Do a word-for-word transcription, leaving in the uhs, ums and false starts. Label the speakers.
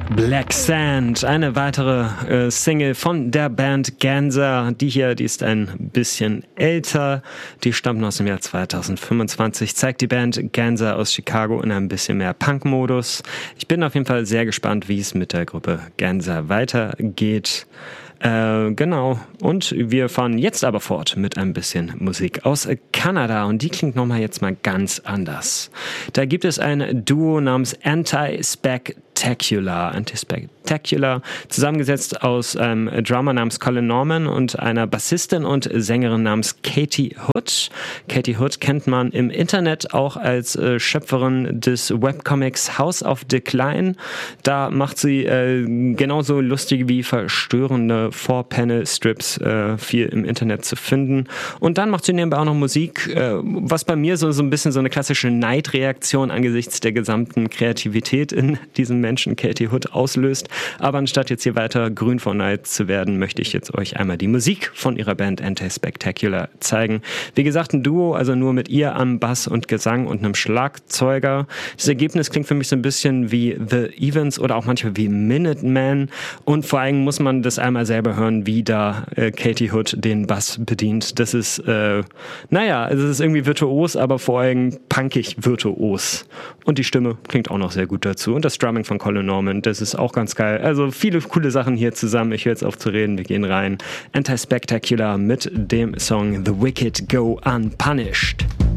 Speaker 1: Black Sand, eine weitere äh, Single von der Band Ganza. Die hier, die ist ein bisschen älter. Die stammt aus dem Jahr zweitausendfünfundzwanzig. Zeigt die Band Ganza aus Chicago in einem bisschen mehr Punk-Modus. Ich bin auf jeden Fall sehr gespannt, wie es mit der Gruppe Ganza weitergeht. Äh, genau. Und wir fahren jetzt aber fort mit ein bisschen Musik aus Kanada. Und die klingt nochmal jetzt mal ganz anders. Da gibt es ein Duo namens Anti-Spectacular. Anti-Spectacular, zusammengesetzt aus einem Drummer namens Colin Norman und einer Bassistin und Sängerin namens Katie Hood. Katie Hood kennt man im Internet auch als äh, Schöpferin des Webcomics House of Decline. Da macht sie äh, genauso lustige wie verstörende Four-Panel-Strips äh, viel im Internet zu finden. Und dann macht sie nebenbei auch noch Musik, äh, was bei mir so, so ein bisschen so eine klassische Neidreaktion angesichts der gesamten Kreativität in diesem Menschen Katie Hood auslöst. Aber anstatt jetzt hier weiter grün vor Neid zu werden, möchte ich jetzt euch einmal die Musik von ihrer Band Anti-Spectacular zeigen. Wie gesagt, ein Duo, also nur mit ihr am Bass und Gesang und einem Schlagzeuger. Das Ergebnis klingt für mich so ein bisschen wie The Evens oder auch manchmal wie Minutemen. Und vor allem muss man das einmal selber hören, wie da äh, Katie Hood den Bass bedient. Das ist, äh, naja, es ist irgendwie virtuos, aber vor allem punkig virtuos. Und die Stimme klingt auch noch sehr gut dazu. Und das Drumming von Colin Norman, das ist auch ganz geil. Also viele coole Sachen hier zusammen. Ich höre jetzt auf zu reden, wir gehen rein. Anti-Spectacular mit dem Song The Wicked Go Unpunished.